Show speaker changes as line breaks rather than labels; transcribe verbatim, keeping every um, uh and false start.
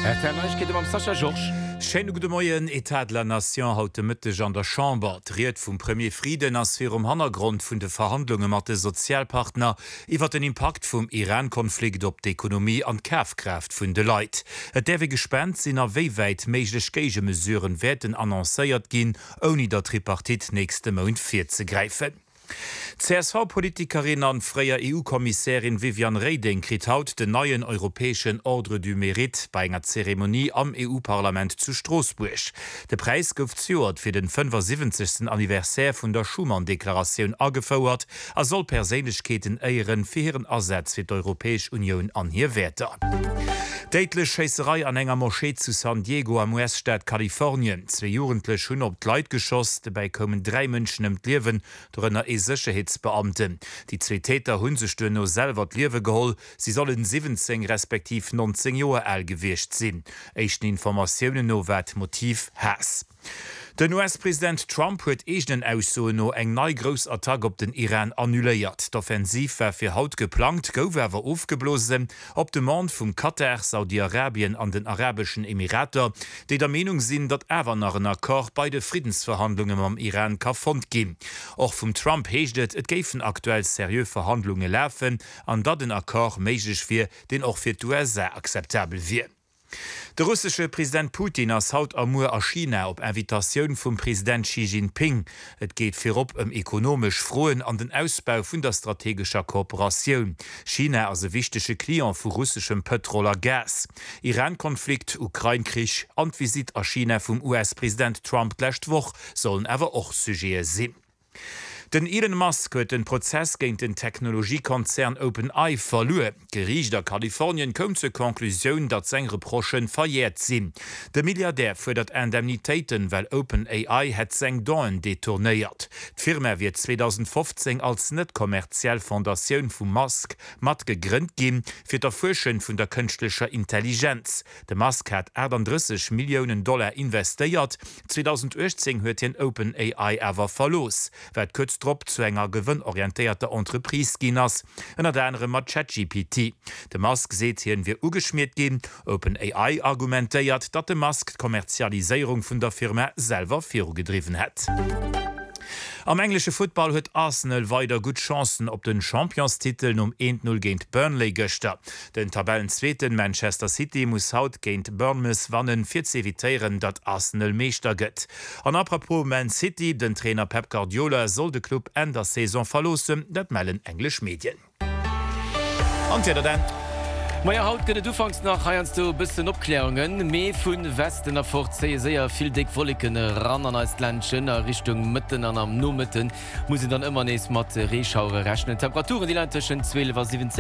am Sacha George.
Schein de Moien Etat de la Nation haut de Mëtteg an der Chamber dreet vum Premier Frieden ass fir um Hannergrund vun de Verhandlungen mat de Sozialpartner iwwer den Impact vum Iran-Konflikt op d'Ekonomie an Käfkraft vun de Leiit. Et déwe gespennt sinn a wéiäit méiglech Geige Mesuren werden annoncéiert ginn, oni dat Tripartit nächste Mount fir ze greifen. C S V-Politikerin an freier E U-Kommissarin Viviane Reding krit haut den neuen europäischen Ordre du Mérite bei enger Zeremonie am E U-Parlament zu Straßburg. De Preis gouf zuert fir den fünfundsiebzigsten Anniversär vun der Schumann-Deklaration agefauert, er soll Persönlichkeiten eieren fairen Ersatz fir d'Europäisch Union an hier Wäter. Deitle Scheisserei an enger Moschee zu San Diego am U S-Staat Kalifornien. Zwei Jugendliche hun op d'Leit geschoss, dabei kommen drei Menschen im Leben drunner e Sicherheitsbeamte. Die zwei Täter hun sich no selber d'Liewe geholl, sie sollen siebzehn respektiv neunzehn Jahre alt gewischt sinn. Echten Informationen no wat Motiv Hass. Den U S-Präsident Trump huet egenen Ausso no eng nei Grosattack op den Iran annuléiert. D'Offensiv war fir haut geplant, gowerwer aufgeblosen, op de Mand vum Katar, Saudi-Arabien an den Arabischen Emirater, déi der Meinung sinn, dat Äwer nach en Akkor bei de Friedensverhandlungen am Iran ka fond gin. Och vum Trump heeschtet, et géiffen aktuell serieux Verhandlungen läfen, an dat den Akkor méigich fir, den och fir d'U S A akzeptabel wie. Der russische Präsident Putin ass haut amur a China op Invitationun vum Präsident Xi Jinping. Et geht firop em ekonomisch Froen an den Ausbau vun der strategischer Kooperation. China as e wichtesche Klient vu russischem Petroler Gas. Iran-Konflikt, Ukraine-Krich an Visit a China vum U S-Präsident Trump lächt woch sollen awer och Sujee sinn. Den Elon Musk huet den Prozess géint den Technologiekonzern OpenAI verlue. Gericht der Kalifornien kom zur Konklusion, dat seng Reprochen verjährt sinn. De Milliardär fordert Indemnitäten, weil OpenAI het seng Doen detournéiert. D'Firma wird zweitausendfünfzehn als net kommerziell Foundationun vum Musk mat gegrünnt gin fir der Forschung vun der künstlicher Intelligenz. De Musk hat achtunddreißig Millionen Dollar investiert. zweitausendachtzehn huet den OpenAI awer verlos. Drop zu enger gewinnorientierter Entreprise ginnners, ënner der andere mat ChatGPT. De Musk seet hien wie ugeschmiert gin, OpenAI argumentéiert, dat de Musk Kommerzialisierung vun der Firma selber virgedriven het. Am englische Football huet Arsenal weiter gut Chancen op den Championstitel um eins null géint Burnley gëchter. Den Tabellenzweten Manchester City muss haut géint Bournemouth wannen fir ze evitéieren, dat Arsenal meester gëtt. An apropos Man City, den Trainer Pep Guardiola soll de Club en der Saison verlosen, dat mellen englisch Medien. Anwer den.
Meier haut gënne du fangst nach heierst du bisssen Opklärungen. Mee vun Westen a fort se séier vill dick Folliken ran an als Ländchen a Richtung Mëtten an am Nomitten muss dann immer nees mat Reeschaure rechnen. Temperaturen die Ländchen zwölf